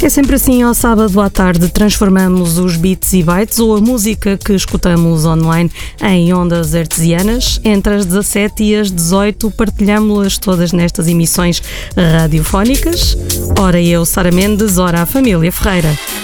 É sempre assim, ao sábado à tarde transformamos os bits e bytes ou a música que escutamos online em ondas artesianas. Entre as 17 e as 18 partilhámo-las todas nestas emissões radiofónicas. Ora eu, Sara Mendes, ora a família Ferreira.